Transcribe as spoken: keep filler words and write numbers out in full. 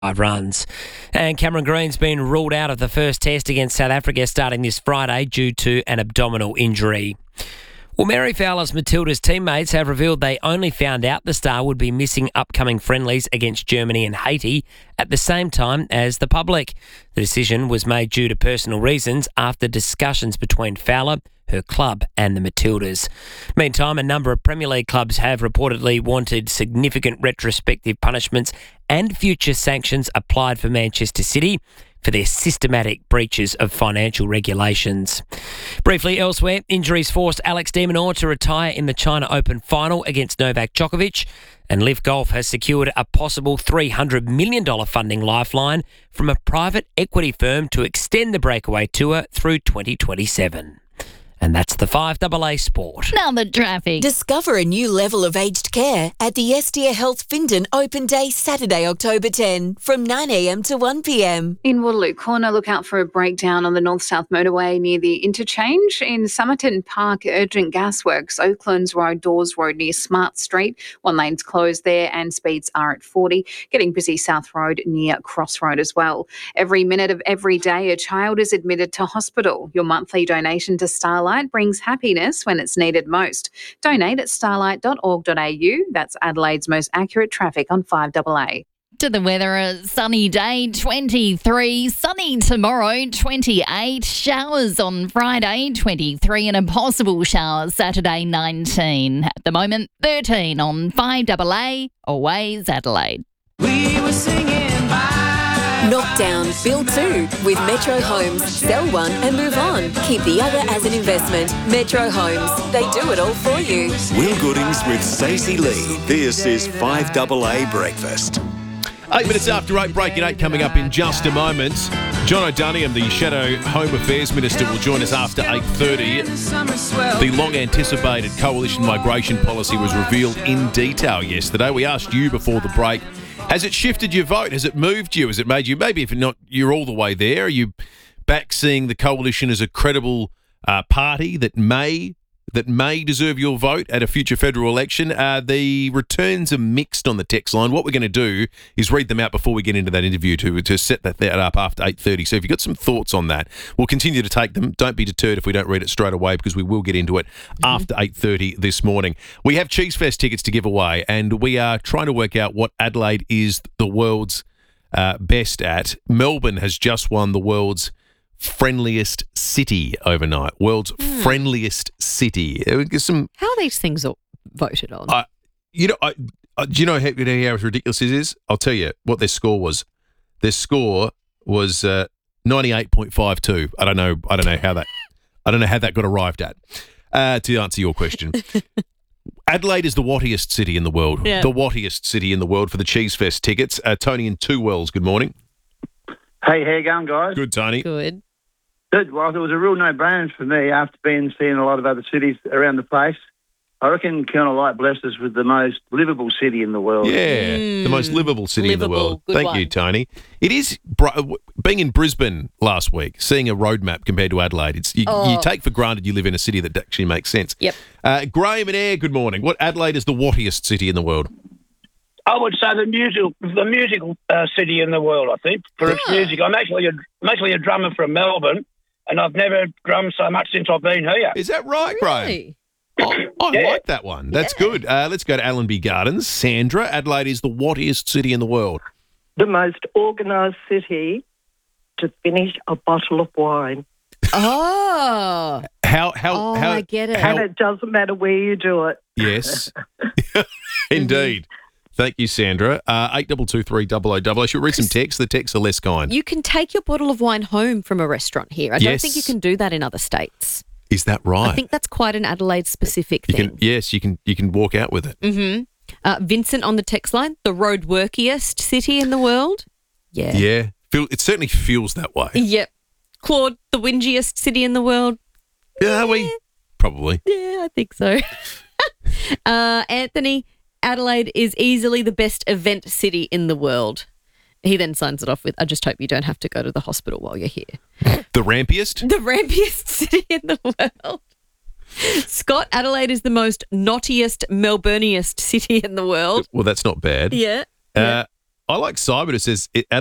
five runs. And Cameron Green's been ruled out of the first test against South Africa starting this Friday due to an abdominal injury. Well, Mary Fowler's Matilda's teammates have revealed they only found out the star would be missing upcoming friendlies against Germany and Haiti at the same time as the public. The decision was made due to personal reasons after discussions between Fowler, her club and the Matildas. Meantime, a number of Premier League clubs have reportedly wanted significant retrospective punishments and future sanctions applied for Manchester City for their systematic breaches of financial regulations. Briefly elsewhere, injuries forced Alex de Minaur to retire in the China Open final against Novak Djokovic, and Liv Golf has secured a possible three hundred million dollars funding lifeline from a private equity firm to extend the breakaway tour through twenty twenty-seven. And that's the five A A Sport. Now the traffic. Discover a new level of aged care at the Estia Health Findon Open Day Saturday, October tenth from nine a m to one p m. In Waterloo Corner, look out for a breakdown on the north-south motorway near the interchange. In Somerton Park, urgent gasworks. Oaklands Road, Dawes Road near Smart Street. One lane's closed there and speeds are at forty. Getting busy South Road near Crossroad as well. Every minute of every day, a child is admitted to hospital. Your monthly donation to Starlight brings happiness when it's needed most. Donate at starlight dot org dot a u. That's Adelaide's most accurate traffic on five A A. To the weather, a sunny day, twenty-three. Sunny tomorrow, twenty-eight. Showers on Friday, twenty-three. And a possible shower Saturday, nineteen. At the moment, thirteen on five A A. Always Adelaide. We were singing bye. Knock down, build two with Metro Homes. Sell one and move on. Keep the other as an investment. Metro Homes, they do it all for you. Will Goodings with Stacey Lee. This is five A A Breakfast. Eight minutes after eight, breaking eight coming up in just a moment. John O'Doniam, the Shadow Home Affairs Minister, will join us after eight thirty. The long-anticipated coalition migration policy was revealed in detail yesterday. We asked you before the break, has it shifted your vote? Has it moved you? Has it made you, maybe if not, you're all the way there? Are you back seeing the coalition as a credible uh, party that may that may deserve your vote at a future federal election? Uh, the returns are mixed on the text line. What we're going to do is read them out before we get into that interview to, to set that, that up after eight thirty. So if you've got some thoughts on that, we'll continue to take them. Don't be deterred if we don't read it straight away, because we will get into it mm-hmm. after eight thirty this morning. We have Cheese Fest tickets to give away, and we are trying to work out what Adelaide is the world's uh, best at. Melbourne has just won the world's friendliest city overnight. World's mm. friendliest city. Some, how are these things voted on? Uh, you know, I, uh, do you know how, you know how ridiculous it is? I'll tell you what their score was. Their score was uh, ninety-eight point five two. I don't know. I don't know how that. I don't know how that got arrived at. Uh, to answer your question. Adelaide is the wattiest city in the world. Yeah. The wattiest city in the world for the Cheese Fest tickets. Uh, Tony in Two Wells. Good morning. Hey, how you going, guys? Good, Tony. Good. Good. Well, it was a real no-brainer for me after being seeing a lot of other cities around the place. I reckon Colonel Light blessed us with the most livable city in the world. Yeah, mm. the most livable city livable. in the world. Good Thank one. you, Tony. It is, being in Brisbane last week, seeing a road map compared to Adelaide, it's you, oh. you take for granted you live in a city that actually makes sense. Yep. Uh, Graham and Air, good morning. What Adelaide is the wattiest city in the world? I would say the musical, the musical uh, city in the world. I think for yeah. its music. I'm actually, a, I'm actually a drummer from Melbourne, and I've never drummed so much since I've been here. Is that right, really? Graham? Oh, I yeah. like that one. That's yeah. good. Uh, let's go to Allenby Gardens. Sandra, Adelaide is the wattiest city in the world. The most organised city to finish a bottle of wine. Oh. How? How? Oh, how, I get it. How, and it doesn't matter where you do it. Yes. Indeed. Thank you, Sandra. Uh, eight double two three double o double. I should read some texts. The texts are less kind. You can take your bottle of wine home from a restaurant here. I yes. don't think you can do that in other states. Is that right? I think that's quite an Adelaide-specific you thing. Can, yes, you can. You can walk out with it. Mm-hmm. Uh, Vincent on the text line, the road workiest city in the world. Yeah. Yeah. Feel, it certainly feels that way. Yep. Claude, the whingiest city in the world. Yeah, we probably. Yeah, I think so. uh, Anthony, Adelaide is easily the best event city in the world. He then signs it off with, I just hope you don't have to go to the hospital while you're here. The rampiest? The rampiest city in the world. Scott, Adelaide is the most naughtiest, Melburniest city in the world. Well, that's not bad. Yeah. Uh, yeah. I like Simon who says